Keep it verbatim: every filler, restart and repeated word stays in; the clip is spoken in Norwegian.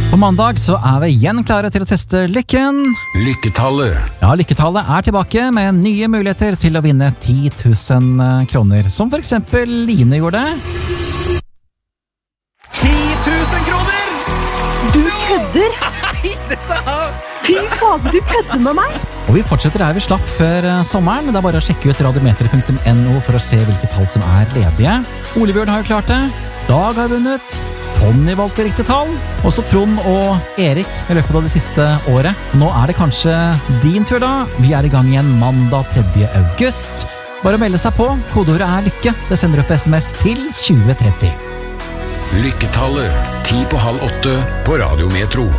På mandag så er vi igjen klare til å teste lykken. Lykketallet. Ja, lykketallet er tilbake med nye muligheter til å vinne ti tusen kroner. Som for eksempel Line gjorde. ti tusen kroner! Du kødder! Nei, dette er... Fy fader, du kødder med meg! Og vi fortsetter der vi slapp før sommeren. Det er bare å sjekke ut radiometer punktum no for å se hvilke tall som er ledige. Ole Bjørn har jo klart det. Dag har vunnet. Tony valgte riktig tall. Også Trond og Erik i løpet av det siste året. Nå er det kanskje din tur da. Vi er i gang igjen mandag tredje august. Bare å melde seg på. Kodeordet er lykke. Det sender opp sms til tjue tretti. Lykketallet. Ti på halv åtte på Radio Metro.